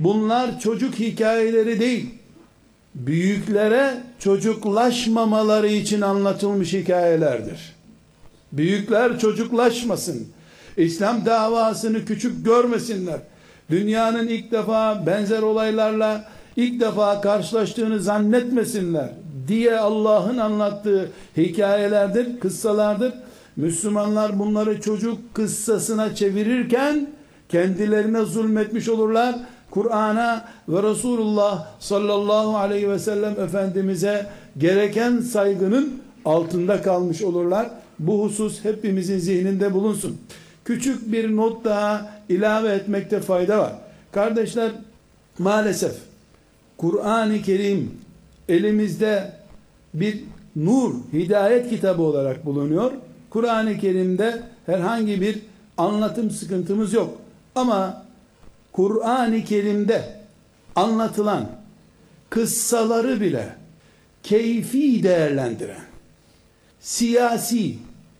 Bunlar çocuk hikayeleri değil. Büyüklere çocuklaşmamaları için anlatılmış hikayelerdir. Büyükler çocuklaşmasın. İslam davasını küçük görmesinler. Dünyanın ilk defa benzer olaylarla ilk defa karşılaştığını zannetmesinler diye Allah'ın anlattığı hikayelerdir, kıssalardır. Müslümanlar bunları çocuk kıssasına çevirirken kendilerine zulmetmiş olurlar. Kur'an'a ve Resulullah sallallahu aleyhi ve sellem Efendimiz'e gereken saygının altında kalmış olurlar. Bu husus hepimizin zihninde bulunsun. Küçük bir not daha ilave etmekte fayda var. Kardeşler, maalesef Kur'an-ı Kerim elimizde bir nur, hidayet kitabı olarak bulunuyor. Kur'an-ı Kerim'de herhangi bir anlatım sıkıntımız yok. Ama Kur'an-ı Kerim'de anlatılan kıssaları bile keyfi değerlendiren, siyasi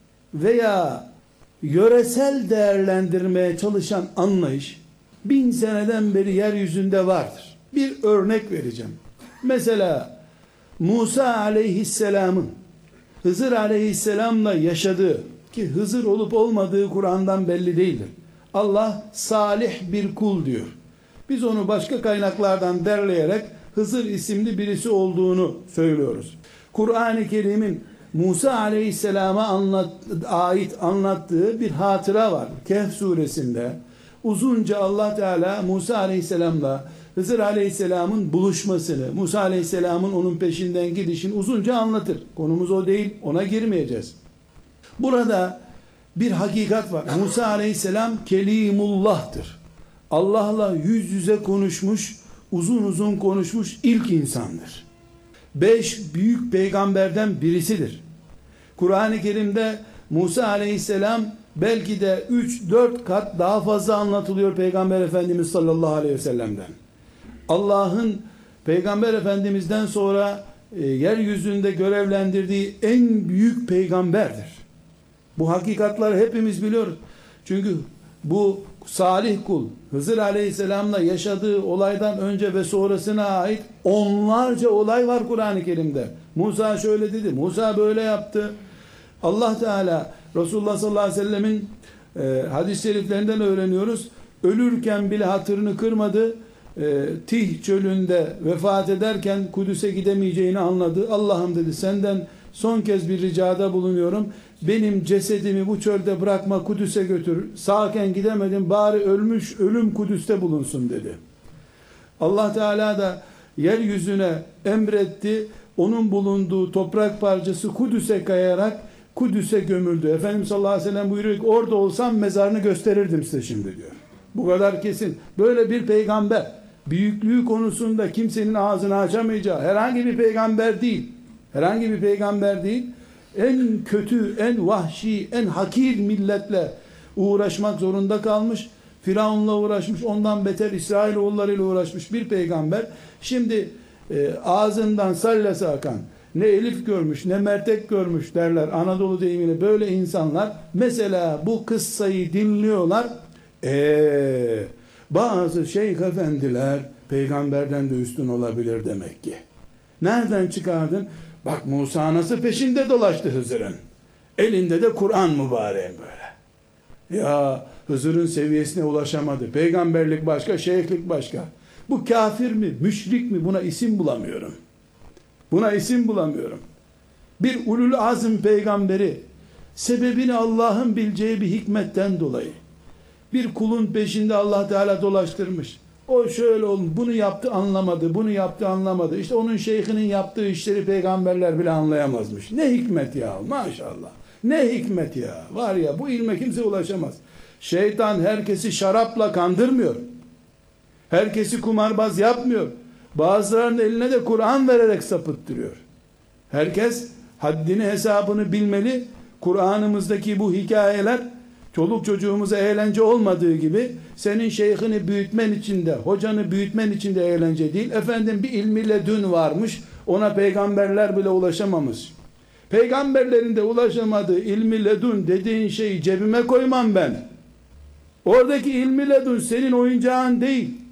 veya yöresel değerlendirmeye çalışan anlayış 1000 seneden beri yeryüzünde vardır. Bir örnek vereceğim. Mesela Musa aleyhisselamın Hızır aleyhisselamla yaşadığı, ki Hızır olup olmadığı Kur'an'dan belli değildir. Allah salih bir kul diyor. Biz onu başka kaynaklardan derleyerek Hızır isimli birisi olduğunu söylüyoruz. Kur'an-ı Kerim'in Musa aleyhisselama ait anlattığı bir hatıra var. Kehf suresinde uzunca Allah Teala Musa aleyhisselamla Hızır aleyhisselamın buluşmasını, Musa aleyhisselamın onun peşinden gidişini uzunca anlatır. Konumuz o değil, ona girmeyeceğiz. Burada bir hakikat var. Musa aleyhisselam Kelimullah'tır. Allah'la yüz yüze konuşmuş, uzun uzun konuşmuş ilk insandır. 5 büyük peygamberden birisidir. Kur'an-ı Kerim'de Musa aleyhisselam belki de 3-4 kat daha fazla anlatılıyor Peygamber Efendimiz sallallahu aleyhi ve sellem'den. Allah'ın Peygamber Efendimiz'den sonra yeryüzünde görevlendirdiği en büyük peygamberdir. Bu hakikatları hepimiz biliyoruz. Çünkü bu salih kul Hızır aleyhisselamla yaşadığı olaydan önce ve sonrasına ait onlarca olay var Kur'an-ı Kerim'de. Musa şöyle dedi, Musa böyle yaptı. Allah Teala Resulullah sallallahu aleyhi ve sellemin hadis-i şeriflerinden öğreniyoruz. Ölürken bile hatırını kırmadı. Tih çölünde vefat ederken Kudüs'e gidemeyeceğini anladı. Allah'ım dedi, senden son kez bir ricada bulunuyorum. Benim cesedimi bu çölde bırakma, Kudüs'e götür. Sağken gidemedim, bari ölüm Kudüs'te bulunsun dedi. Allah Teala da yeryüzüne emretti. Onun bulunduğu toprak parçası Kudüs'e kayarak Kudüs'e gömüldü. Efendimiz sallallahu aleyhi ve sellem buyuruyor ki orada olsam mezarını gösterirdim size şimdi diyor. Bu kadar kesin. Böyle bir peygamber büyüklüğü konusunda kimsenin ağzını açamayacağı herhangi bir peygamber değil. Herhangi bir peygamber değil. En kötü, en vahşi, en hakir milletle uğraşmak zorunda kalmış. Firavun'la uğraşmış, ondan beter İsrailoğullarıyla uğraşmış bir peygamber. Şimdi ağzından sallası akan, ne elif görmüş, ne mertek görmüş derler Anadolu deyimiyle. Böyle insanlar mesela bu kıssayı dinliyorlar. Bazı şeyh efendiler peygamberden de üstün olabilir demek ki. Nereden çıkardın? Bak Musa nasıl peşinde dolaştı Hızır'ın. Elinde de Kur'an mübarek böyle. Ya Hızır'ın seviyesine ulaşamadı. Peygamberlik başka, şeyhlik başka. Bu kafir mi, müşrik mi? Buna isim bulamıyorum. Buna isim bulamıyorum. Bir ulul azm peygamberi sebebini Allah'ın bileceği bir hikmetten dolayı bir kulun peşinde Allah Teala dolaştırmış. O şöyle oldu, bunu yaptı anlamadı, bunu yaptı anlamadı. İşte onun şeyhinin yaptığı işleri peygamberler bile anlayamazmış. Ne hikmet ya, maşallah. Ne hikmet ya. Var ya, bu ilme kimse ulaşamaz. Şeytan herkesi şarapla kandırmıyor. Herkesi kumarbaz yapmıyor. Bazılarının eline de Kur'an vererek sapıttırıyor. Herkes haddini hesabını bilmeli. Kur'an'ımızdaki bu hikayeler çoluk çocuğumuza eğlence olmadığı gibi senin şeyhini büyütmen için de, hocanı büyütmen için de eğlence değil. Efendim bir ilmi ledün varmış, ona peygamberler bile ulaşamamış. Peygamberlerin de ulaşamadığı ilmi ledün dediğin şeyi cebime koymam ben. Oradaki ilmi ledün senin oyuncağın değil.